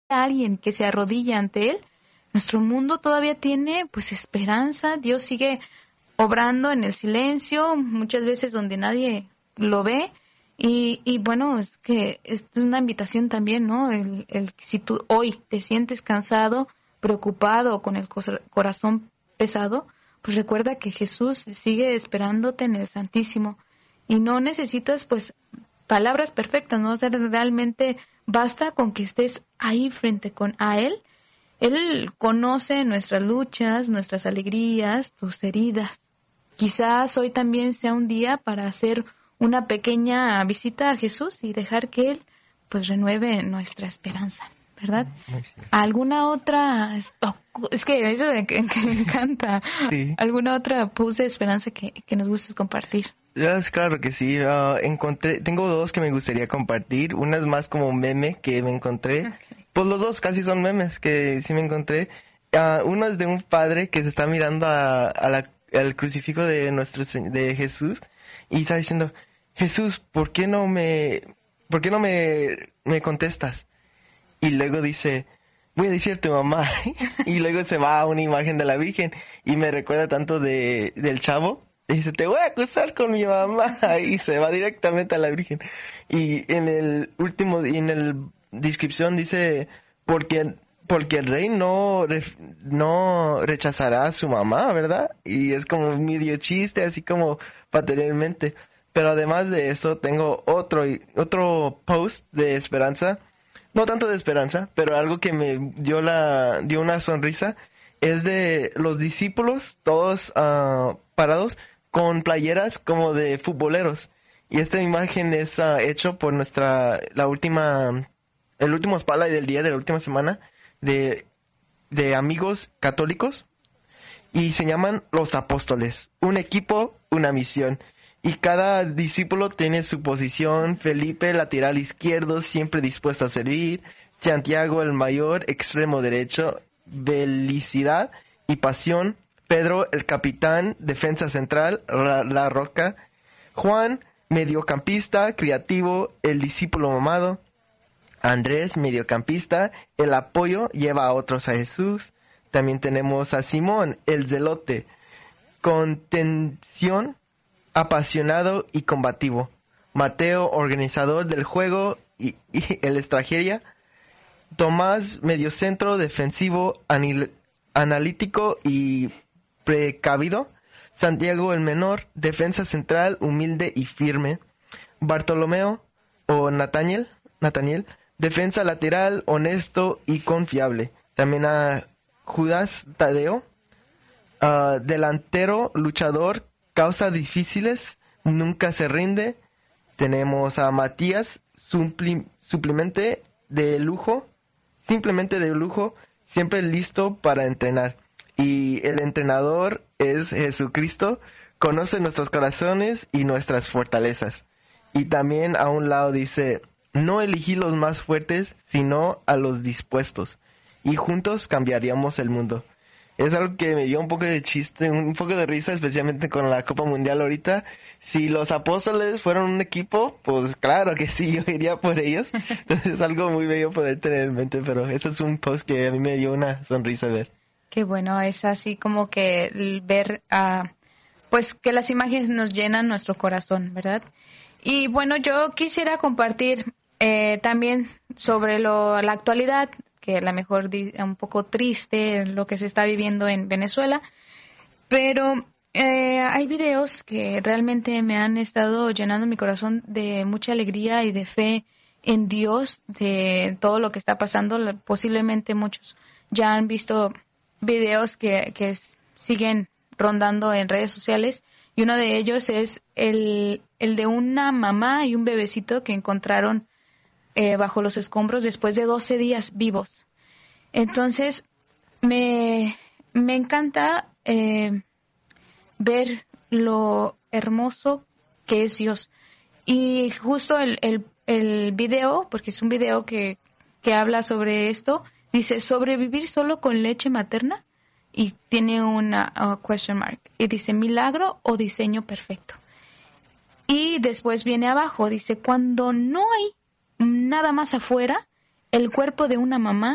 alguien que se arrodilla ante Él, nuestro mundo todavía tiene pues esperanza. Dios sigue obrando en el silencio, muchas veces donde nadie lo ve. Y bueno, es que es una invitación también, ¿no? Si tú hoy te sientes cansado, preocupado o con el corazón pesado, pues recuerda que Jesús sigue esperándote en el Santísimo. Y no necesitas, pues, palabras perfectas, ¿no? O sea, realmente basta con que estés ahí frente a Él. Él conoce nuestras luchas, nuestras alegrías, tus heridas. Quizás hoy también sea un día para hacer una pequeña visita a Jesús y dejar que Él pues renueve nuestra esperanza, ¿verdad? ¿Alguna otra? Es que eso me encanta. Sí. ¿Alguna otra pose de esperanza que nos gustes compartir? Claro que sí. Tengo dos que me gustaría compartir. Una es más como meme que me encontré. Okay. Pues los dos casi son memes que sí me encontré. Uno es de un padre que se está mirando al crucifijo de Jesús y está diciendo: Jesús, ¿por qué no me contestas? Y luego dice: voy a decir a tu mamá. Y luego se va a una imagen de la Virgen y me recuerda tanto del chavo. Y dice: te voy a acusar con mi mamá. Y se va directamente a la Virgen. Y en el descripción dice: porque el rey no rechazará a su mamá, ¿verdad? Y es como medio chiste, así como paternalmente. Pero además de eso, tengo otro post de esperanza. No tanto de esperanza, pero algo que me dio una sonrisa. Es de los discípulos, todos parados, con playeras como de futboleros. Y esta imagen es hecho por el último spotlight del día de la última semana de amigos católicos, y se llaman los apóstoles, un equipo, una misión, y cada discípulo tiene su posición. Felipe, lateral izquierdo, siempre dispuesto a servir; Santiago, el mayor, extremo derecho, felicidad y pasión; Pedro, el capitán, defensa central, la roca; Juan, mediocampista, creativo, el discípulo mamado; Andrés, mediocampista, el apoyo, lleva a otros a Jesús. También tenemos a Simón, el zelote, contención, apasionado y combativo; Mateo, organizador del juego y el estrategia; Tomás, mediocentro, defensivo, analítico y precavido; Santiago, el menor, defensa central, humilde y firme; Bartolomeo o Nataniel, defensa lateral, honesto y confiable. También a Judas Tadeo, delantero, luchador, causa difíciles, nunca se rinde. Tenemos a Matías, simplemente de lujo, siempre listo para entrenar. Y el entrenador es Jesucristo, conoce nuestros corazones y nuestras fortalezas. Y también a un lado dice: no elegí los más fuertes, sino a los dispuestos, y juntos cambiaríamos el mundo. Es algo que me dio un poco de chiste, un poco de risa, especialmente con la Copa Mundial ahorita. Si los apóstoles fueron un equipo, pues claro que sí, yo iría por ellos. Entonces es algo muy bello poder tener en mente, pero este es un post que a mí me dio una sonrisa ver. Qué bueno, es así como que ver, pues que las imágenes nos llenan nuestro corazón, ¿verdad? Y bueno, yo quisiera compartir también sobre la actualidad, que a lo mejor un poco triste lo que se está viviendo en Venezuela, pero hay videos que realmente me han estado llenando mi corazón de mucha alegría y de fe en Dios, de todo lo que está pasando. Posiblemente muchos ya han visto videos que siguen rondando en redes sociales, y uno de ellos es el de una mamá y un bebecito que encontraron bajo los escombros después de 12 días vivos. Entonces, me encanta ver lo hermoso que es Dios. Y justo el video, porque es un video que habla sobre esto, dice: sobrevivir solo con leche materna, y tiene una question mark, y dice: milagro o diseño perfecto. Y después viene abajo, dice: cuando no hay nada más afuera, el cuerpo de una mamá